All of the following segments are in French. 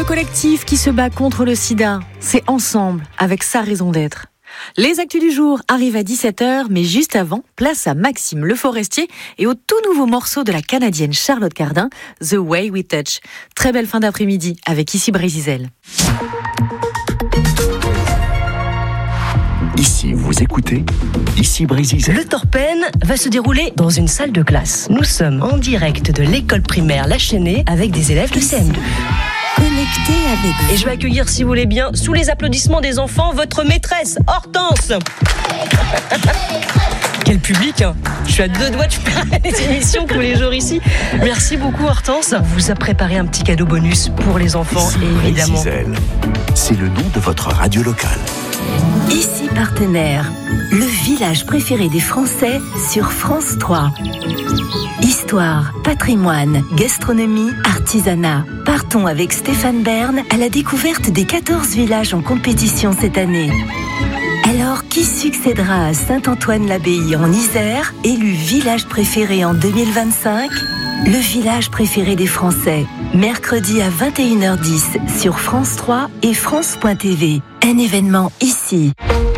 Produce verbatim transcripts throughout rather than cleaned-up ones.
collectif qui se bat contre le sida, c'est ensemble, avec sa raison d'être. Les actus du jour arrivent à dix-sept heures, mais juste avant, place à Maxime Le Forestier et au tout nouveau morceau de la Canadienne Charlotte Cardin, The Way We Touch. Très belle fin d'après-midi avec Ici Brésil. Ici, vous écoutez Ici Brésil. Le Torpen va se dérouler dans une salle de classe. Nous sommes en direct de l'école primaire La Chênaie avec des élèves de C M deux. Connecté avec vous. Et je vais accueillir, si vous voulez bien, sous les applaudissements des enfants, votre maîtresse, Hortense. Quel public, hein. Je suis à deux doigts de faire les émissions tous les jours ici. Merci beaucoup, Hortense. On vous a préparé un petit cadeau bonus pour les enfants, Ici, et évidemment. Brésil. C'est le nom de votre radio locale. Ici Partenaire, le village préféré des Français sur France trois. Histoire, patrimoine, gastronomie, artisanat. Partons avec Stéphane Bern à la découverte des quatorze villages en compétition cette année. Alors, qui succédera à Saint-Antoine-l'Abbaye en Isère, élu village préféré en deux mille vingt-cinq ? Le village préféré des Français, mercredi à vingt et une heures dix sur France trois et France point T V. Un événement ici.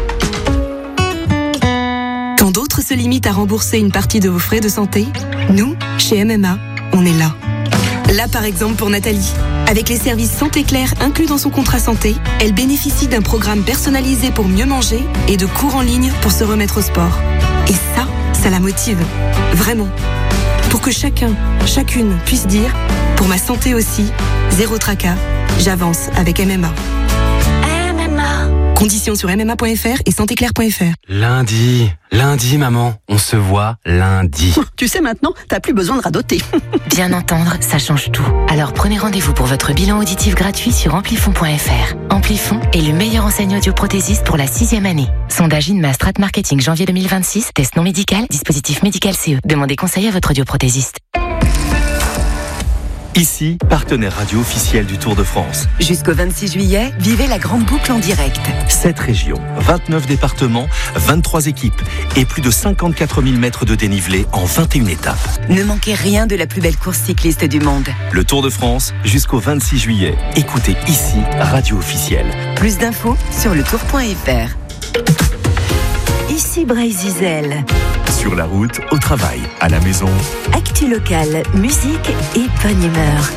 Quand d'autres se limitent à rembourser une partie de vos frais de santé, nous, chez M M A, on est là. Là, par exemple, pour Nathalie. Avec les services Santé Claire inclus dans son contrat santé, elle bénéficie d'un programme personnalisé pour mieux manger et de cours en ligne pour se remettre au sport. Et ça, ça la motive. Vraiment. Pour que chacun, chacune puisse dire, pour ma santé aussi, zéro tracas, j'avance avec M M A. M M A. Conditions sur m m a point f r et santé claire point f r. Lundi, lundi maman, on se voit lundi. Tu sais maintenant, t'as plus besoin de radoter. Bien entendre, ça change tout. Alors prenez rendez-vous pour votre bilan auditif gratuit sur amplifon point f r. Amplifon est le meilleur enseigne audioprothésiste pour la sixième année. Sondage INMA Strat Marketing janvier deux mille vingt-six, test non médical, dispositif médical C E. Demandez conseil à votre audioprothésiste. Ici, partenaire radio officiel du Tour de France. Jusqu'au vingt-six juillet, vivez la grande boucle en direct. sept régions, vingt-neuf départements, vingt-trois équipes et plus de cinquante-quatre mille mètres de dénivelé en vingt et une étapes. Ne manquez rien de la plus belle course cycliste du monde. Le Tour de France, jusqu'au vingt-six juillet. Écoutez ici, radio officielle. Plus d'infos sur le tour point f r. Ici Brésil. Sur la route, au travail, à la maison. Actu locale, musique et bonne humeur.